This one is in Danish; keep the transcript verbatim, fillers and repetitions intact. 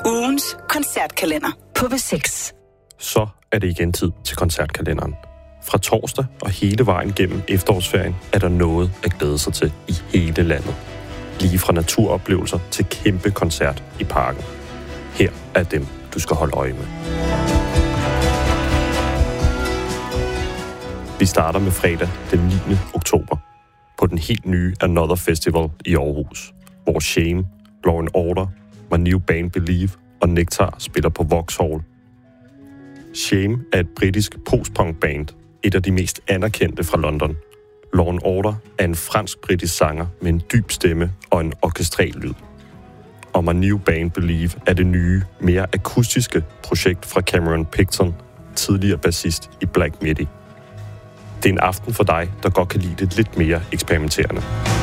Ugens koncertkalender på B seks. Så er det igen tid til koncertkalenderen. Fra torsdag og hele vejen gennem efterårsferien er der noget at glæde sig til i hele landet. Lige fra naturoplevelser til kæmpe koncert i parken. Her er dem, du skal holde øje med. Vi starter med fredag den niende oktober på den helt nye Another Festival i Aarhus, hvor Shame, Law and Order, My New Band Believe og Nektar spiller på Vauxhall. Shame er et britisk post-punk-band, et af de mest anerkendte fra London. Law and Order er en fransk-britisk sanger med en dyb stemme og en orkestral lyd. Og My New Band Believe er det nye, mere akustiske projekt fra Cameron Picton, tidligere bassist i Black Midi. Det er en aften for dig, der godt kan lide det lidt mere eksperimenterende.